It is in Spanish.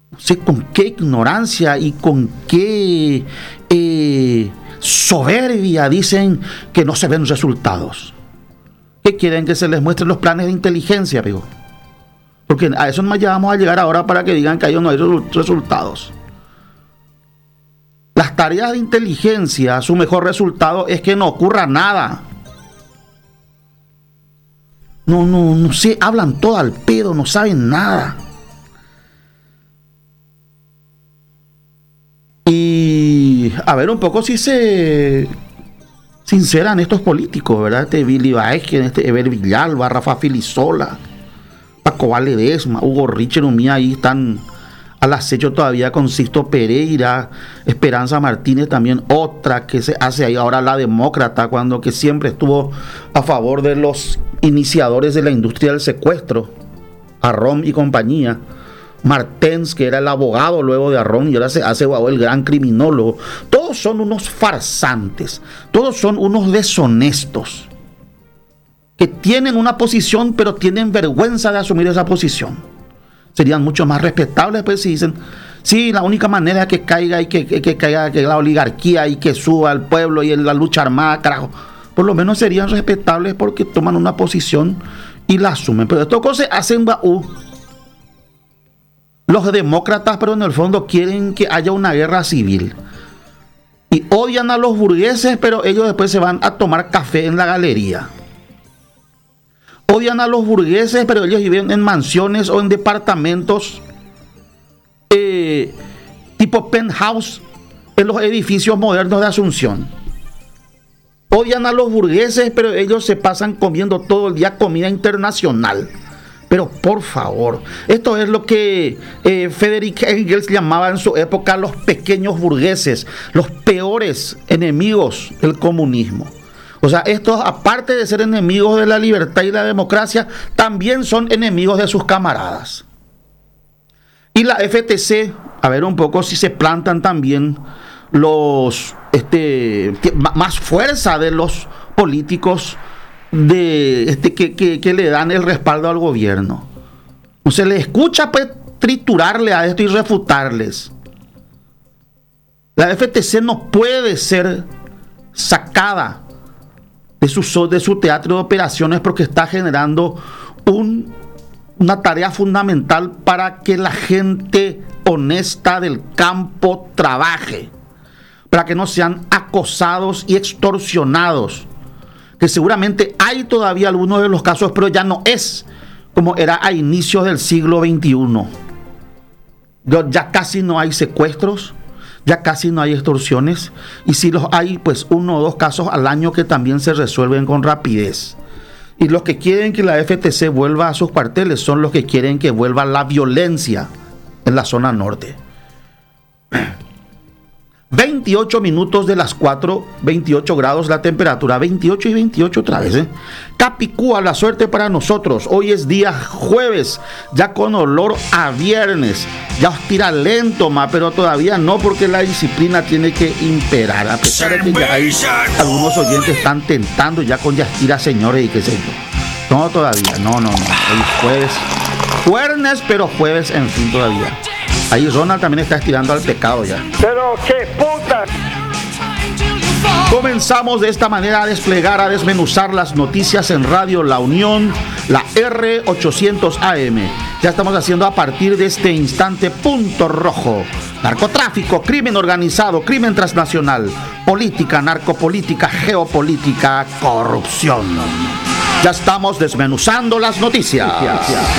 no sé con qué ignorancia y con qué soberbia dicen que no se ven resultados. ¿Qué quieren? Que se les muestren los planes de inteligencia, amigo. Porque a eso nomás ya vamos a llegar ahora para que digan que ahí no hay resultados. Las tareas de inteligencia, su mejor resultado es que no ocurra nada. No sé, hablan todo al pedo, no saben nada. Y a ver un poco si se sinceran estos políticos, ¿verdad? Este Billy Baezgen, este Eber Villalba, Rafa Filisola, Paco Valedesma, Hugo Richard Umía, ahí están al acecho todavía con Sixto Pereira, Esperanza Martínez también, otra que se hace ahí ahora la demócrata, cuando que siempre estuvo a favor de los iniciadores de la industria del secuestro, Arrom y compañía. Martens, que era el abogado luego de Arrom y ahora se hace el gran criminólogo. Todos son unos farsantes, todos son unos deshonestos que tienen una posición pero tienen vergüenza de asumir esa posición. Serían mucho más respetables pues si dicen sí, la única manera es que caiga y que caiga que la oligarquía y que suba el pueblo y en la lucha armada, carajo. Por lo menos serían respetables porque toman una posición y la asumen. Pero estos cosas hacen baú. Los demócratas, pero en el fondo quieren que haya una guerra civil. Y odian a los burgueses, pero ellos después se van a tomar café en la galería. Odian a los burgueses, pero ellos viven en mansiones o en departamentos tipo penthouse en los edificios modernos de Asunción. Odian a los burgueses, pero ellos se pasan comiendo todo el día comida internacional. Pero por favor, esto es lo que Friedrich Engels llamaba en su época los pequeños burgueses, los peores enemigos del comunismo. O sea, estos, aparte de ser enemigos de la libertad y la democracia, también son enemigos de sus camaradas. Y la FTC, a ver un poco si se plantan también los más fuerza de los políticos que le dan el respaldo al gobierno. No se le escucha pues triturarle a esto y refutarles. La FTC no puede ser sacada de su teatro de operaciones porque está generando una tarea fundamental para que la gente honesta del campo trabaje, para que no sean acosados y extorsionados, que seguramente hay todavía algunos de los casos, pero ya no es como era a inicios del siglo XXI. Ya casi no hay secuestros, ya casi no hay extorsiones, y si los hay, pues 1 o 2 casos al año que también se resuelven con rapidez. Y los que quieren que la FTC vuelva a sus cuarteles son los que quieren que vuelva la violencia en la zona norte. 28 minutos de las 4, 28 grados la temperatura, 28 y 28 otra vez. Capicúa, la suerte para nosotros. Hoy es día jueves, ya con olor a viernes. Ya os tira lento, pero todavía no, porque la disciplina tiene que imperar. A pesar de que ya hay algunos oyentes están tentando ya con Yastira, señores, y qué sé yo. No, todavía, no. Hoy jueves, pero jueves, en fin, todavía. Ahí Ronald también está estirando al pecado ya. Pero qué puta. Comenzamos de esta manera a desplegar, a desmenuzar las noticias en Radio La Unión, la R800 AM. Ya estamos haciendo a partir de este instante punto rojo. Narcotráfico, crimen organizado, crimen transnacional, política, narcopolítica, geopolítica, corrupción. Ya estamos desmenuzando las noticias.